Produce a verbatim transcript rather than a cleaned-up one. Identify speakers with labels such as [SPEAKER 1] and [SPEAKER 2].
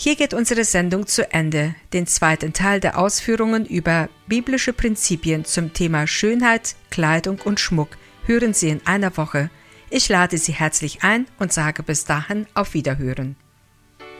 [SPEAKER 1] Hier geht unsere Sendung zu Ende. Den zweiten Teil der Ausführungen über biblische Prinzipien zum Thema Schönheit, Kleidung und Schmuck hören Sie in einer Woche. Ich lade Sie herzlich ein und sage bis dahin auf Wiederhören.